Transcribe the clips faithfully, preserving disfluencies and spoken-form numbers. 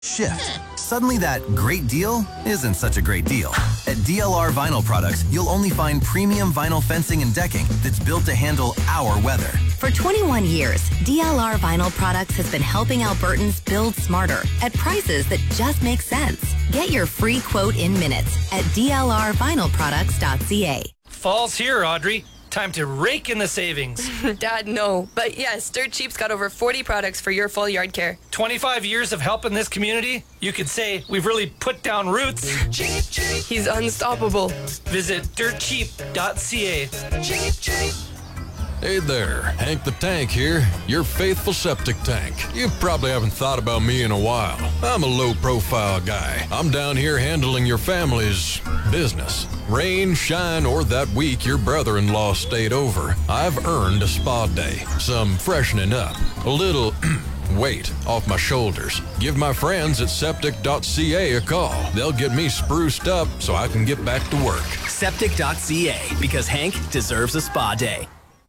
shift. Suddenly that great deal isn't such a great deal. At D L R Vinyl Products, you'll only find premium vinyl fencing and decking that's built to handle our weather. For twenty-one years, D L R Vinyl Products has been helping Albertans build smarter at prices that just make sense. Get your free quote in minutes at D L R vinyl products dot C A. Fall's here, Audrey. Time to rake in the savings. Dad, no. But yes, Dirt Cheap's got over forty products for your full yard care. twenty-five years of helping this community? You could say we've really put down roots. Cheap, cheap. He's unstoppable. Visit dirt cheap dot C A. Cheap, cheap. Hey there, Hank the Tank here, your faithful septic tank. You probably haven't thought about me in a while. I'm a low-profile guy. I'm down here handling your family's business. Rain, shine, or that week your brother-in-law stayed over, I've earned a spa day, some freshening up, a little weight off my shoulders. Give my friends at septic dot C A a call. They'll get me spruced up so I can get back to work. septic dot C A, because Hank deserves a spa day.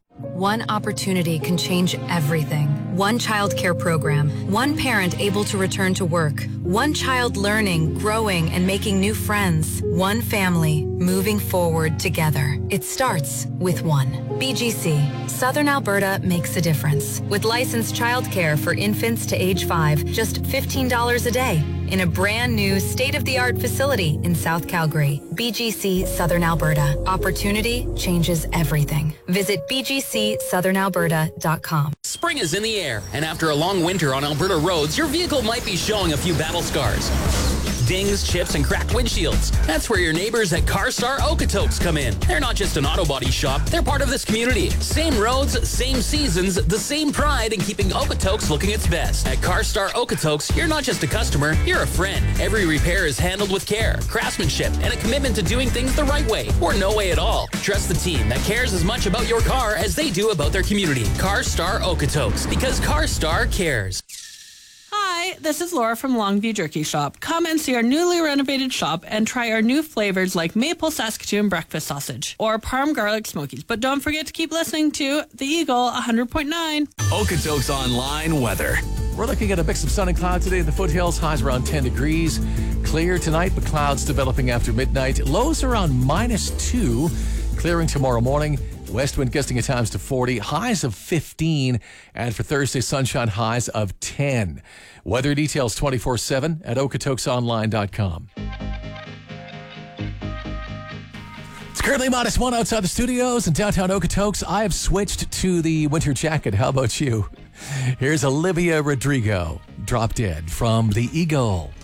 One opportunity can change everything. One child care program, one parent able to return to work, one child learning, growing, and making new friends, one family moving forward together. It starts with one. B G C, Southern Alberta makes a difference. With licensed childcare for infants to age five, just fifteen dollars a day. In a brand new state-of-the-art facility in South Calgary. B G C Southern Alberta. Opportunity changes everything. Visit b g c southern alberta dot com. Spring is in the air, and after a long winter on Alberta roads, your vehicle might be showing a few battle scars. Dings, chips, and cracked windshields. That's where your neighbors at CarStar Okotoks come in. They're not just an auto body shop, they're part of this community. Same roads, same seasons, the same pride in keeping Okotoks looking its best. At CarStar Okotoks, you're not just a customer, you're a friend. Every repair is handled with care, craftsmanship, and a commitment to doing things the right way, or no way at all. Trust the team that cares as much about your car as they do about their community. CarStar Okotoks, because CarStar cares. Hi, this is Laura from Longview Jerky Shop. Come and see our newly renovated shop and try our new flavors like Maple Saskatoon Breakfast Sausage or Parm Garlic Smokies. But don't forget to keep listening to The Eagle one hundred point nine. Okotoks Online weather. We're looking at a mix of sun and cloud today in the foothills. Highs around ten degrees. Clear tonight, but clouds developing after midnight. Lows around minus two. Clearing tomorrow morning. West wind gusting at times to forty, highs of fifteen, and for Thursday, sunshine highs of ten. Weather details twenty-four seven at okotoks online dot com. It's currently minus one outside the studios in downtown Okotoks. I have switched to the winter jacket. How about you? Here's Olivia Rodrigo, Drop Dead from The Eagle.